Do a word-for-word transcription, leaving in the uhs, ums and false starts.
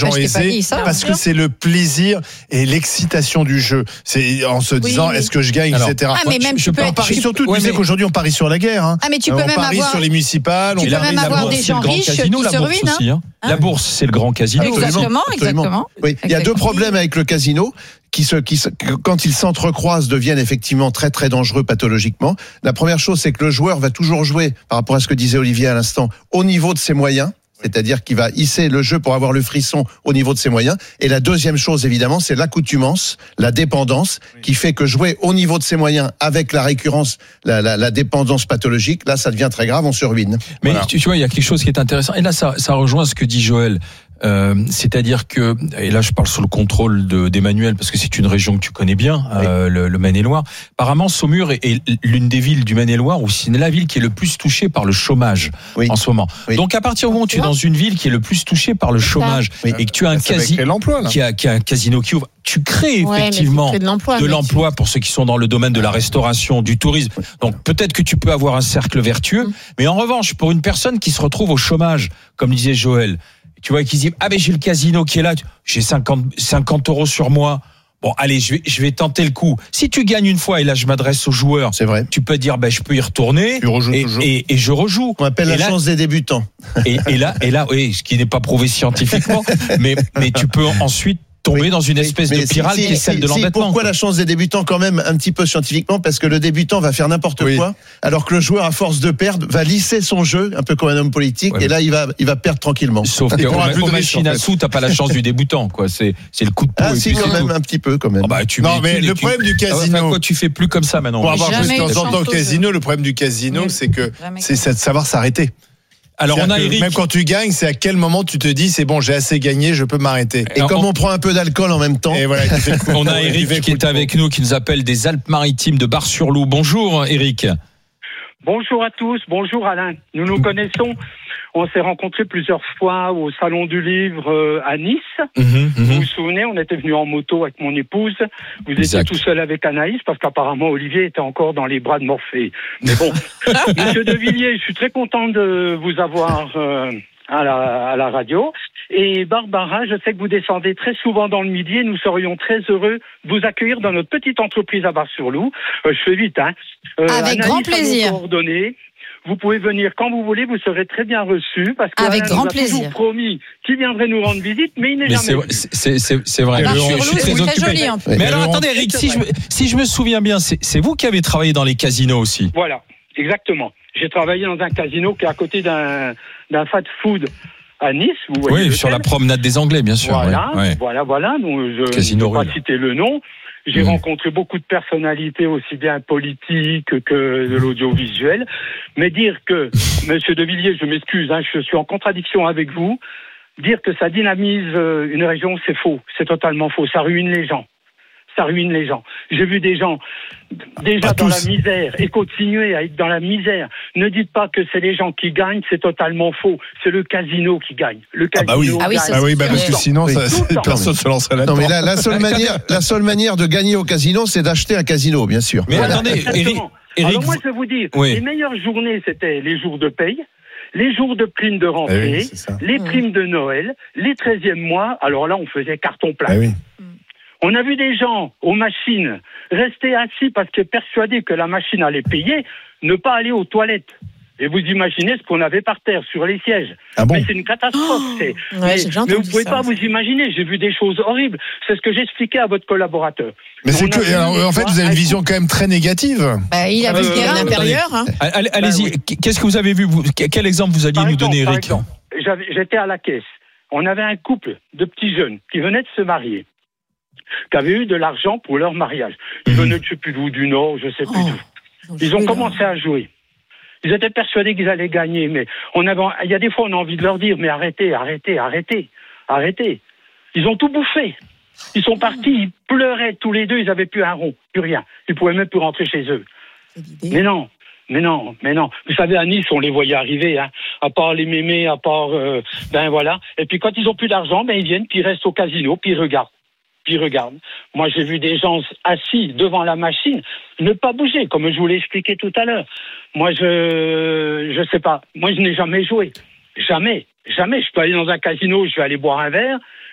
gens bah, aisés, ça, parce que c'est le plaisir et l'excitation du jeu. C'est en se disant, oui, est-ce que je gagne, alors, et cetera. Ah, mais même je, je peux on parie surtout. Ouais, tu mais... sais qu'aujourd'hui on parie sur la guerre. Hein. Ah, mais tu peux on même parie avoir... sur les municipales. Tu on peux même avoir des gens riches qui se ruinent. La bourse, c'est le grand casino. Exactement, exactement. Oui, il y a deux problèmes avec le casino qui se, qui se, quand ils s'entrecroisent, deviennent effectivement très très dangereux pathologiquement. La première chose, c'est que le joueur va toujours jouer, par rapport à ce que disait Olivier à l'instant, au niveau de ses moyens. C'est-à-dire qu'il va hisser le jeu pour avoir le frisson au niveau de ses moyens. Et la deuxième chose, évidemment, c'est l'accoutumance, la dépendance, qui fait que jouer au niveau de ses moyens avec la récurrence, la, la, la dépendance pathologique, là, ça devient très grave, on se ruine. Mais voilà. tu, tu vois, il y a quelque chose qui est intéressant. Et là, ça, ça rejoint ce que dit Joël. Euh, c'est-à-dire que, et là je parle sous le contrôle de, d'Emmanuel parce que c'est une région que tu connais bien, oui. euh, le, le Maine-et-Loire. Apparemment, Saumur est, est l'une des villes du Maine-et-Loire où c'est la ville qui est le plus touchée par le chômage oui. en ce moment. Oui. Donc à partir du moment où tu es dans une ville qui est le plus touchée par le chômage oui. et que tu as un casino qui a, qui a un casino qui ouvre, tu crées effectivement ouais, de l'emploi, de l'emploi tu... pour ceux qui sont dans le domaine de la restauration, du tourisme. Donc peut-être que tu peux avoir un cercle vertueux, mmh. mais en revanche, pour une personne qui se retrouve au chômage, comme disait Joël, tu vois, qui dit, ah ben j'ai le casino qui est là, j'ai cinquante euros sur moi. Bon, allez, je vais, je vais tenter le coup. Si tu gagnes une fois, et là je m'adresse aux joueurs, c'est vrai. Tu peux dire, ben je peux y retourner et, et, et je rejoue. On appelle et la là, chance des débutants. Et, et là, et là, oui, ce qui n'est pas prouvé scientifiquement, mais mais tu peux ensuite tomber oui, dans une espèce mais, de spirale si, qui est celle si, de l'endettement. Si, pourquoi quoi. La chance des débutants quand même un petit peu scientifiquement? Parce que le débutant va faire n'importe oui. quoi, alors que le joueur à force de perdre va lisser son jeu, un peu comme un homme politique, ouais. et là il va il va perdre tranquillement. Sauf qu'au machine à sous, t'as pas la chance du débutant, quoi. C'est c'est le coup de peau. Ah si, quand même tout. Un petit peu quand même. Oh bah, tu non mais le problème du casino. Enfin, quoi, tu fais plus comme ça maintenant. Pour avoir juste de temps en temps au casino, le problème du casino, c'est que c'est de savoir s'arrêter. Alors on a Eric. Même quand tu gagnes, c'est à quel moment tu te dis c'est bon, j'ai assez gagné, je peux m'arrêter. Et, et comme on... on prend un peu d'alcool en même temps. Et voilà, on a Eric qui est avec nous, qui nous appelle des Alpes-Maritimes de Bar-sur-Loup. Bonjour Eric. Bonjour à tous, bonjour Alain. Nous nous connaissons. On s'est rencontrés plusieurs fois au Salon du Livre à Nice. Mmh, mmh. Vous vous souvenez, on était venus en moto avec mon épouse. Vous exact. Étiez tout seul avec Anaïs parce qu'apparemment Olivier était encore dans les bras de Morphée. Mais bon, Monsieur De Villiers, je suis très content de vous avoir euh, à, la, à la radio. Et Barbara, je sais que vous descendez très souvent dans le Midi et nous serions très heureux de vous accueillir dans notre petite entreprise à Bar-sur-Loup. Euh, je fais vite, hein. Euh, avec Anaïs grand plaisir. Vous pouvez venir quand vous voulez, vous serez très bien reçus parce que avec Alain grand nous a plaisir. Toujours promis qu'il viendrait nous rendre visite, mais il n'est mais jamais venu. C'est, c'est, c'est vrai. Ah, je, je suis très, très occupé. Joli, en mais alors attendez, Eric, si je, si je me souviens bien, c'est, c'est vous qui avez travaillé dans les casinos aussi. Voilà, exactement. J'ai travaillé dans un casino qui est à côté d'un, d'un fast-food à Nice. Vous voyez oui, sur la promenade des Anglais, bien sûr. Voilà, ouais, ouais. voilà, voilà. Donc, je ne vais pas citer le nom. J'ai mmh. rencontré beaucoup de personnalités, aussi bien politiques que de l'audiovisuel. Mais dire que, Monsieur De Villiers, je m'excuse, hein, je suis en contradiction avec vous, dire que ça dynamise une région, c'est faux. C'est totalement faux. Ça ruine les gens. Ça ruine les gens. J'ai vu des gens déjà pas dans tous. La misère et continuer à être dans la misère. Ne dites pas que c'est les gens qui gagnent, c'est totalement faux. C'est le casino qui gagne. Le casino ah bah oui, gagne. ah oui, ah oui bah parce que sinon oui. ça, personne se lancerait là-dedans. Non mais la, la seule manière, la seule manière de gagner au casino, c'est d'acheter un casino, bien sûr. Mais voilà. Attendez, Eric, Eric, alors moi je vais vous dire, oui. les meilleures journées c'était les jours de paye. Les jours de primes de rentrée, eh oui, les primes de Noël, les treizièmes mois. Alors là, on faisait carton plein. Eh oui. On a vu des gens aux machines rester assis parce qu'ils étaient persuadés que la machine allait payer, ne pas aller aux toilettes. Et vous imaginez ce qu'on avait par terre sur les sièges. Ah bon? Mais c'est une catastrophe. Oh, c'est... ouais, mais, mais vous ne pouvez ça, pas ça. Vous imaginer. J'ai vu des choses horribles. C'est ce que j'expliquais à votre collaborateur. Mais c'est que, alors, en fait, vous avez une vision quand même très négative. Bah, il a vu euh, à l'intérieur. Hein. Allez, allez-y. Bah, oui. Qu'est-ce que vous avez vu vous, quel exemple vous alliez par nous exemple, donner, Eric? J'avais, J'étais à la caisse. On avait un couple de petits jeunes qui venaient de se marier, qui avaient eu de l'argent pour leur mariage. Ils mmh. venaient de je sais plus d'où, du Nord, je sais plus oh, d'où. Ils ont commencé là. à jouer. Ils étaient persuadés qu'ils allaient gagner, mais on avait, il y a des fois, on a envie de leur dire, mais arrêtez, arrêtez, arrêtez, arrêtez. Ils ont tout bouffé. Ils sont partis, ils pleuraient tous les deux, ils n'avaient plus un rond, plus rien. Ils pouvaient même plus rentrer chez eux. Mais non, mais non, mais non. Vous savez, à Nice, on les voyait arriver, hein. À part les mémés, à part, euh, ben voilà. Et puis quand ils ont plus d'argent, ben ils viennent, puis ils restent au casino, puis ils regardent. Puis regarde. Moi, j'ai vu des gens assis devant la machine, ne pas bouger, comme je vous l'ai expliqué tout à l'heure. Moi, je, je sais pas. Moi, je n'ai jamais joué. Jamais. Jamais. Je peux aller dans un casino, je vais aller boire un verre.